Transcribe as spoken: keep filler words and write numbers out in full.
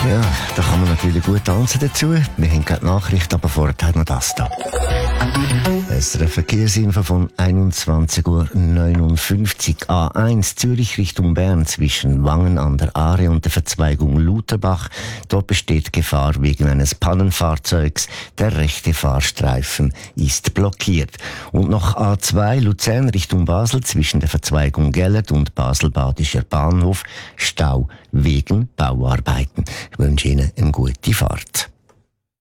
Ja, da kann man natürlich gut tanzen dazu. Wir haben gerade Nachricht, aber vorher hat noch das da. Es ist eine Verkehrsinfo von einundzwanzig Uhr neunundfünfzig. A eins Zürich Richtung Bern zwischen Wangen an der Aare und der Verzweigung Lutherbach. Dort besteht Gefahr wegen eines Pannenfahrzeugs. Der rechte Fahrstreifen ist blockiert. Und noch A zwei Luzern Richtung Basel zwischen der Verzweigung Gellert und Basel-Badischer Bahnhof. Stau wegen Bauarbeiten. Ich wünsche Ihnen eine gute Fahrt.